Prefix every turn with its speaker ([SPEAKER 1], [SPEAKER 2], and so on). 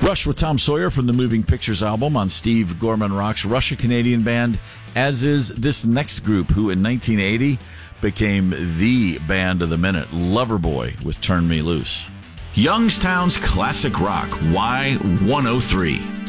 [SPEAKER 1] Rush with Tom Sawyer from the Moving Pictures album on Steve Gorman Rocks. Rush, a Canadian band, as is this next group, who in 1980 became the band of the minute, Loverboy with Turn Me Loose. Youngstown's classic rock, Y103.